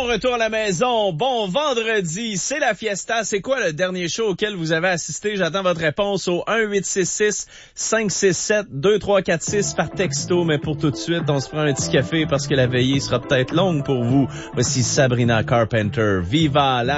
retour à la maison. Bon vendredi, c'est la fiesta. C'est quoi le dernier show auquel vous avez assisté? J'attends votre réponse au 1-866-567-2346 par texto. Mais pour tout de suite, on se prend un petit café parce que la veillée sera peut-être longue pour vous. Voici Sabrina Carpenter. Viva la